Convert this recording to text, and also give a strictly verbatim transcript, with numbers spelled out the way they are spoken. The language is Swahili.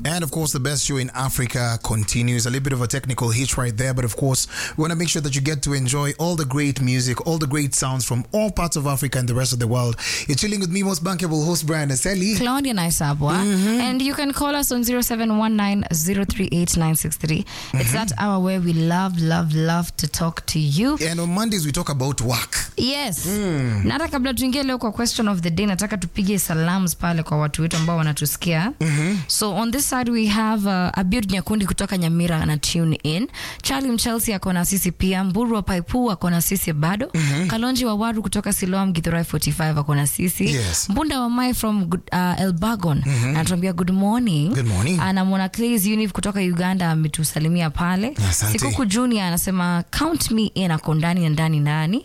And of course, the best show in Africa continues. A little bit of a technical hitch right there, but of course, we want to make sure that you get to enjoy all the great music, all the great sounds from all parts of Africa and the rest of the world. You're chilling with me, most bankable host Brian Aseli. Claudia Naisabwa. Mm-hmm. And you can call us on zero seven one nine zero three eight nine six three. Mm-hmm. It's that hour where we love, love, love to talk to you. And on Mondays, we talk about work. Yes. Mm. Nata kabla tuingie leo kwa question of the day, nataka tupige salams pale kwa watu wetu ambao wanatusikia. Mm-hmm. So on this side we have uh, Abud Nyakundi kutoka Nyamira na tune in. Charlie Mchelsea ako na sisi pia. Mburu wa Paipu ako na sisi bado. Mm-hmm. Kalonji wa Waru kutoka Siloam Githurai forty-five ako na sisi. Yes. Mbunda wa Mai from uh, Elbagon. Mm-hmm. Anatuambia good morning. Good morning. Anamwona Clays Univ kutoka Uganda ametusalimia pale. Asante. Sikuku Junior anasema count me in, ako ndani na ndani ndani.